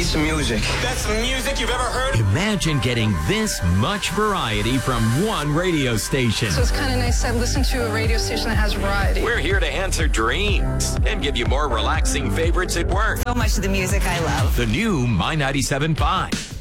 some music. That's the music you've ever heard? Imagine getting this much variety from one radio station. So it's kind of nice to listen to a radio station that has variety. We're here to answer dreams and give you more relaxing favorites at work. So much of the music I love. The new My 97.5.